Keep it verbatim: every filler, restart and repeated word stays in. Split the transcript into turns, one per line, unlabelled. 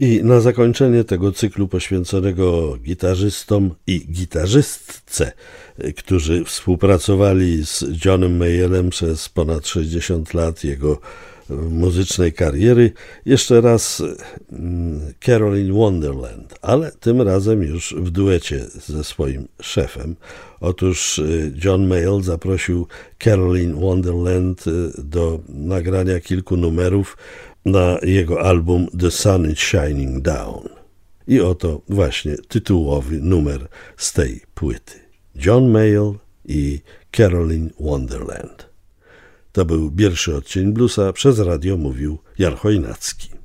I na zakończenie tego cyklu poświęconego gitarzystom i gitarzystce, którzy współpracowali z Johnem Mayallem przez ponad sześćdziesiąt lat jego muzycznej kariery, jeszcze raz Carolyn Wonderland, ale tym razem już w duecie ze swoim szefem. Otóż John Mayall zaprosił Carolyn Wonderland do nagrania kilku numerów na jego album The Sun is Shining Down. I oto właśnie tytułowy numer z tej płyty. John Mayall i Carolyn Wonderland. To był pierwszy odcień bluesa, przez radio mówił Jan Chojnacki.